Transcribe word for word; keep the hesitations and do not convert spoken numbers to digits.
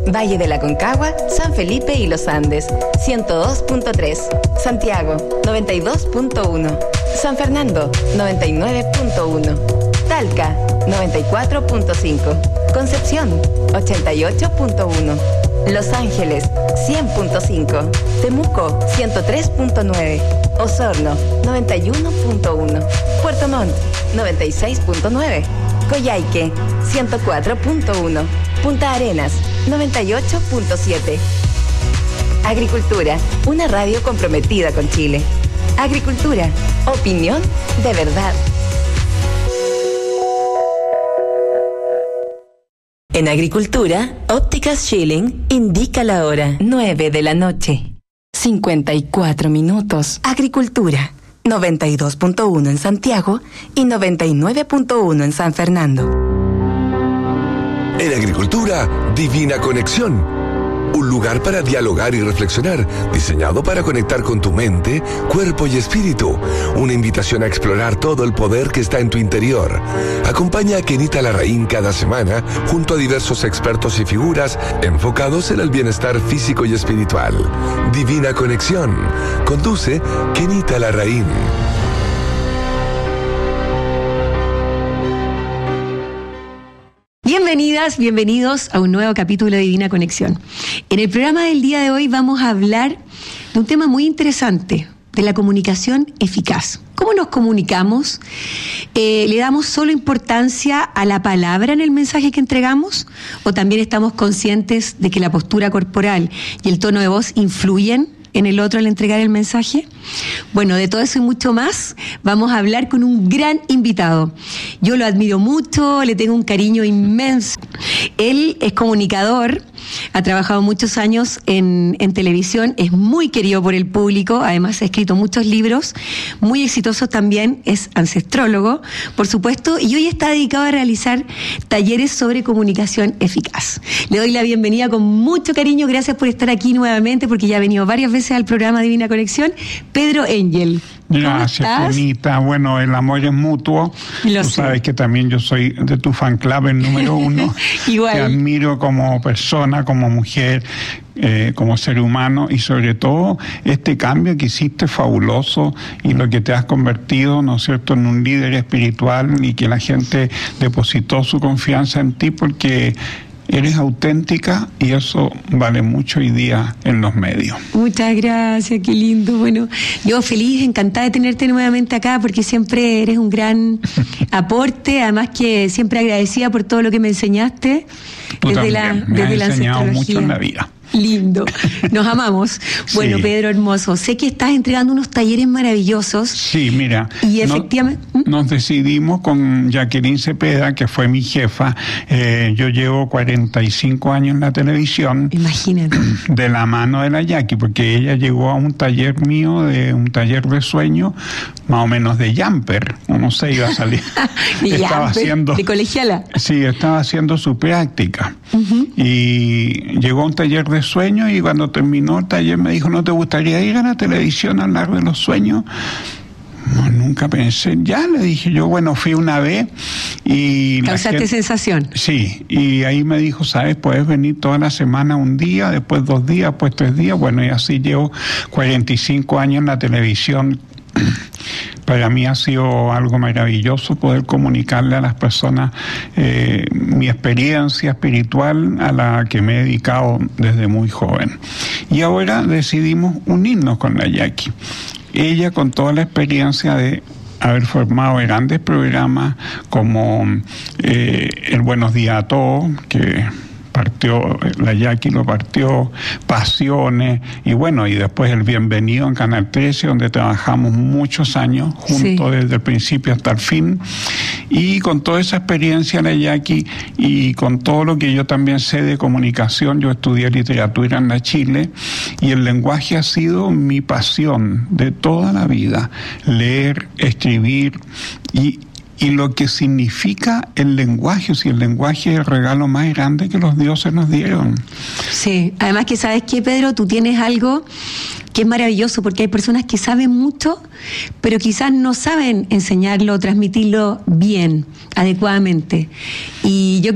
Valle de la Aconcagua, San Felipe y Los Andes, ciento dos punto tres. Santiago, noventa y dos punto uno. San Fernando, noventa y nueve punto uno. Talca, noventa y cuatro punto cinco. Concepción, ochenta y ocho punto uno. Los Ángeles, cien punto cinco. Temuco, ciento tres punto nueve. Osorno, noventa y uno punto uno. Puerto Montt, noventa y seis punto nueve. Coyhaique, ciento cuatro punto uno. Punta Arenas, noventa y ocho punto siete. Agricultura, una radio comprometida con Chile. Agricultura, opinión de verdad. En Agricultura, Ópticas Schilling indica la hora nueve de la noche. cincuenta y cuatro minutos. Agricultura, noventa y dos punto uno en Santiago y noventa y nueve punto uno en San Fernando. En Agricultura, Divina Conexión. Un lugar para dialogar y reflexionar, diseñado para conectar con tu mente, cuerpo y espíritu. Una invitación a explorar todo el poder que está en tu interior. Acompaña a Kenita Larraín cada semana junto a diversos expertos y figuras enfocados en el bienestar físico y espiritual. Divina Conexión. Conduce Kenita Larraín. Bienvenidas, bienvenidos a un nuevo capítulo de Divina Conexión. En el programa del día de hoy vamos a hablar de un tema muy interesante, de la comunicación eficaz. ¿Cómo nos comunicamos? Eh, ¿Le damos solo importancia a la palabra en el mensaje que entregamos? ¿O también estamos conscientes de que la postura corporal y el tono de voz influyen en el otro al entregar el mensaje? Bueno, de todo eso y mucho más vamos a hablar con un gran invitado. Yo lo admiro mucho, le tengo un cariño inmenso. Él es comunicador, ha trabajado muchos años en, en televisión, es muy querido por el público, además ha escrito muchos libros, muy exitoso también, es ancestrólogo, por supuesto, y hoy está dedicado a realizar talleres sobre comunicación eficaz. Le doy la bienvenida con mucho cariño, gracias por estar aquí nuevamente, porque ya ha venido varias veces al programa Divina Conexión, Pedro Engel. Gracias, Kenita. Bueno, el amor es mutuo. Lo Tú sé. sabes que también yo soy de tu fan club, el número uno. Igual. Te admiro como persona, como mujer, eh, como ser humano y sobre todo este cambio que hiciste fabuloso y lo que te has convertido, ¿no es cierto?, en un líder espiritual y que la gente depositó su confianza en ti porque eres auténtica y eso vale mucho hoy día en los medios. Muchas gracias, qué lindo. Bueno, yo feliz, encantada de tenerte nuevamente acá porque siempre eres un gran aporte, además que siempre agradecida por todo lo que me enseñaste. Tú desde también, la, me desde has la enseñado mucho ancestrología. en la vida. Lindo, nos amamos. Bueno, Sí. Pedro hermoso, sé que estás entregando unos talleres maravillosos. Sí, mira. Y no- efectivamente- ¿Mm? Nos decidimos con Jacqueline Cepeda, que fue mi jefa. Eh, yo llevo cuarenta y cinco años en la televisión. Imagínate. De la mano de la Jackie, porque ella llegó a un taller mío, de un taller de sueño, más o menos de jumper, o no sé, iba a salir. De estaba jumper, haciendo, de colegiala. Sí, estaba haciendo su práctica. Y llegó a un taller de sueños y cuando terminó el taller me dijo, ¿no te gustaría ir a la televisión a hablar de los sueños? No, nunca pensé, ya le dije yo, bueno, fui una vez y... la Causaste gente- sensación. Sí, y ahí me dijo, ¿sabes? Puedes venir toda la semana un día, después dos días, después tres días. Bueno, y así llevo cuarenta y cinco años en la televisión. Para mí ha sido algo maravilloso poder comunicarle a las personas eh, mi experiencia espiritual a la que me he dedicado desde muy joven. Y ahora decidimos unirnos con la Jackie. Ella con toda la experiencia de haber formado grandes programas como eh, El Buenos Días a Todos, que partió, la Jackie lo partió, Pasiones, y bueno, y después El Bienvenido en Canal trece, donde trabajamos muchos años juntos, Sí. desde el principio hasta el fin, y con toda esa experiencia la Jackie, y con todo lo que yo también sé de comunicación, yo estudié literatura en la Chile, y el lenguaje ha sido mi pasión de toda la vida, leer, escribir, y y lo que significa el lenguaje, si el lenguaje es el regalo más grande que los dioses nos dieron. Sí, además que sabes que, Pedro, tú tienes algo que es maravilloso porque hay personas que saben mucho, pero quizás no saben enseñarlo, transmitirlo bien, adecuadamente. Y yo